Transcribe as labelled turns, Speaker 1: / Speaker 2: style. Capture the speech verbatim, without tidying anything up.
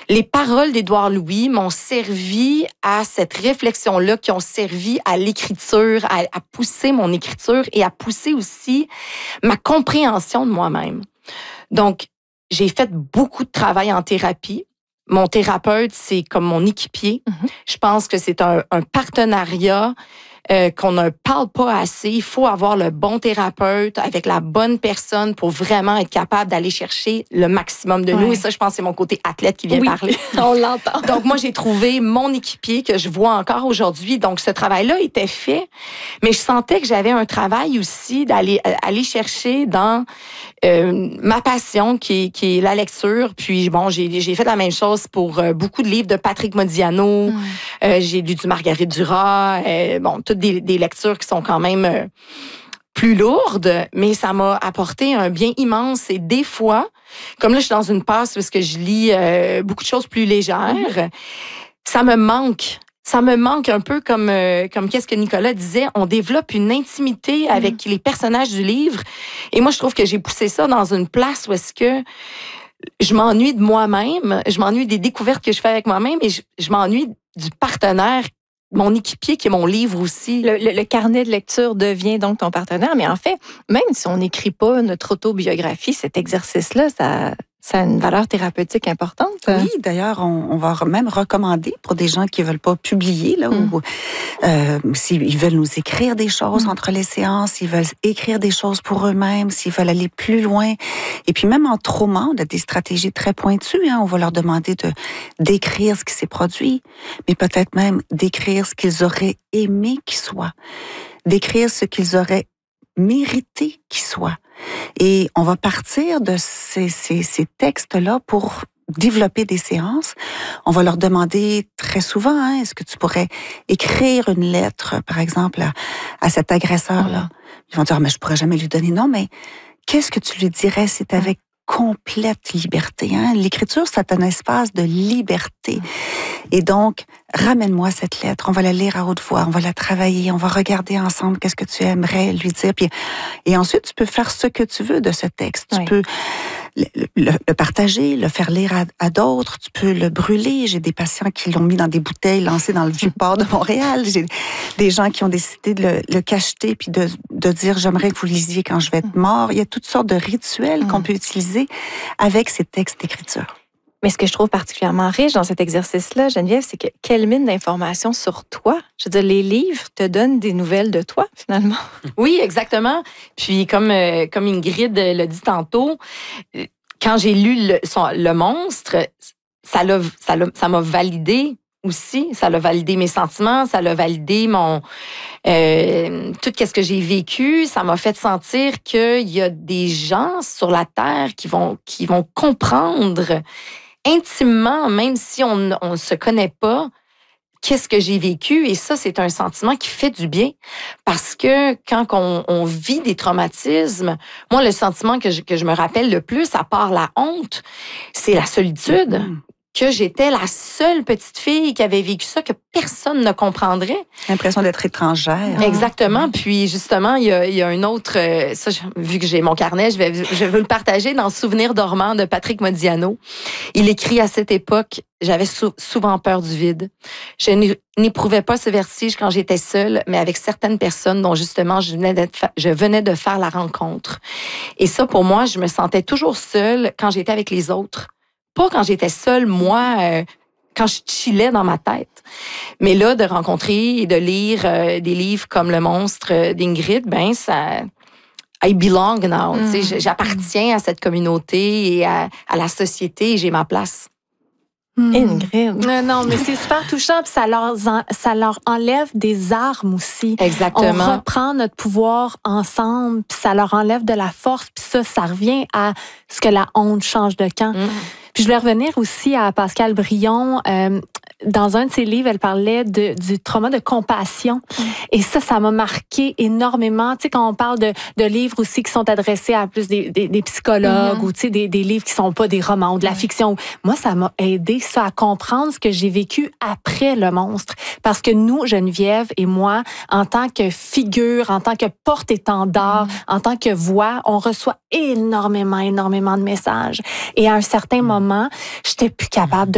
Speaker 1: les paroles d'Édouard Louis m'ont servi à cette réflexion-là, qui ont servi à l'écriture, à, à pousser mon écriture et à pousser aussi ma compréhension de moi-même. Donc, j'ai fait beaucoup de travail en thérapie. Mon thérapeute, c'est comme mon équipier. Mm-hmm. Je pense que c'est un, un partenariat euh, qu'on ne parle pas assez. Il faut avoir le bon thérapeute avec la bonne personne pour vraiment être capable d'aller chercher le maximum de ouais. nous. Et ça, je pense, c'est mon côté athlète qui vient
Speaker 2: oui,
Speaker 1: parler.
Speaker 2: On l'entend.
Speaker 1: Donc, moi, j'ai trouvé mon équipier que je vois encore aujourd'hui. Donc, ce travail-là était fait, mais je sentais que j'avais un travail aussi d'aller aller chercher dans euh, ma passion, qui est, qui est la lecture. Puis, bon, j'ai, j'ai fait la même chose pour euh, beaucoup de livres de Patrick Modiano. Mm. Euh, j'ai lu du Marguerite Duras. Euh, bon, toutes des, des lectures qui sont quand même euh, plus lourdes, mais ça m'a apporté un bien immense. Et des fois, comme là, je suis dans une passe parce que je lis euh, beaucoup de choses plus légères, mm-hmm. ça me manque. Ça me manque un peu comme euh, comme qu'est-ce que Nicolas disait, on développe une intimité avec mm-hmm. les personnages du livre. Et moi, je trouve que j'ai poussé ça dans une place où est-ce que je m'ennuie de moi-même, je m'ennuie des découvertes que je fais avec moi-même et je, je m'ennuie du partenaire, mon équipier qui est mon livre aussi.
Speaker 2: Le, le, le carnet de lecture devient donc ton partenaire, mais en fait, même si on n'écrit pas notre autobiographie, cet exercice-là, ça, ça a une valeur thérapeutique importante.
Speaker 3: Oui, d'ailleurs, on, on va même recommander pour des gens qui ne veulent pas publier, là, mm. ou euh, s'ils veulent nous écrire des choses mm. entre les séances, s'ils veulent écrire des choses pour eux-mêmes, s'ils veulent aller plus loin. Et puis même en trauma, on a des stratégies très pointues. Hein, on va leur demander de d'écrire ce qui s'est produit, mais peut-être même d'écrire ce qu'ils auraient aimé qu'il soit, d'écrire ce qu'ils auraient mérité qu'il soit. Et on va partir de ces, ces, ces textes-là pour développer des séances. On va leur demander très souvent, hein, est-ce que tu pourrais écrire une lettre, par exemple, à, à cet agresseur-là? Ils vont dire, mais je pourrais jamais lui donner. Non, mais qu'est-ce que tu lui dirais si tu avais complète liberté? Hein? L'écriture, c'est un espace de liberté. Et donc, ramène-moi cette lettre, on va la lire à haute voix, on va la travailler, on va regarder ensemble qu'est-ce que tu aimerais lui dire. Puis, et ensuite, tu peux faire ce que tu veux de ce texte. Tu oui. peux le, le, le partager, le faire lire à, à d'autres, tu peux le brûler. J'ai des patients qui l'ont mis dans des bouteilles lancées dans le Vieux-Port de Montréal. J'ai des gens qui ont décidé de le, le cacheter puis de, de dire « j'aimerais que vous lisiez quand je vais être mort ». Il y a toutes sortes de rituels qu'on peut utiliser avec ces textes d'écriture.
Speaker 2: Mais ce que je trouve particulièrement riche dans cet exercice-là, Geneviève, c'est que quelle mine d'informations sur toi. Je veux dire, les livres te donnent des nouvelles de toi, finalement.
Speaker 1: Oui, exactement. Puis, comme, euh, comme Ingrid l'a dit tantôt, quand j'ai lu le, son, le monstre, ça, l'a, ça, l'a, ça m'a validé aussi. Ça l'a validé mes sentiments, ça l'a validé mon euh, tout ce que j'ai vécu. Ça m'a fait sentir qu'il y a des gens sur la Terre qui vont, qui vont comprendre intimement, même si on ne se connaît pas, qu'est-ce que j'ai vécu. Et ça, c'est un sentiment qui fait du bien. Parce que quand on, on vit des traumatismes, moi, le sentiment que je, que je me rappelle le plus, à part la honte, c'est la solitude. Mmh. Que j'étais la seule petite fille qui avait vécu ça, que personne ne comprendrait.
Speaker 3: L'impression d'être étrangère.
Speaker 1: Exactement. Puis justement, il y a, il y a un autre... Ça, vu que j'ai mon carnet, je vais, je vais le partager dans Souvenirs dormants de Patrick Modiano. Il écrit à cette époque, « J'avais sou- souvent peur du vide. Je n'éprouvais pas ce vertige quand j'étais seule, mais avec certaines personnes dont justement je venais, d'être fa- je venais de faire la rencontre. Et ça, pour moi, je me sentais toujours seule quand j'étais avec les autres. Pas quand j'étais seule, moi, euh, quand je chillais dans ma tête. Mais là, de rencontrer et de lire euh, des livres comme Le Monstre d'Ingrid, ben ça... I belong now. Mm. Tu sais, j'appartiens à cette communauté et à, à la société et j'ai ma place.
Speaker 2: Mm. Ingrid.
Speaker 4: Euh, non, mais c'est super touchant, puis ça leur, en, ça leur enlève des armes aussi.
Speaker 1: Exactement.
Speaker 4: On reprend notre pouvoir ensemble, puis ça leur enlève de la force, puis ça, ça revient à ce que la honte change de camp. Mm. Puis je voulais revenir aussi à Pascale Brion. Euh, dans un de ses livres, elle parlait de, du trauma de compassion. Mm. Et ça, ça m'a marqué énormément. Tu sais, quand on parle de, de livres aussi qui sont adressés à plus des, des, des psychologues mm. ou tu sais, des, des livres qui sont pas des romans ou de la mm. fiction. Moi, ça m'a aidé, ça, à comprendre ce que j'ai vécu après Le Monstre. Parce que nous, Geneviève et moi, en tant que figure, en tant que porte-étendard, mm. en tant que voix, on reçoit énormément, énormément de messages. Et à un certain moment, j'étais plus capable de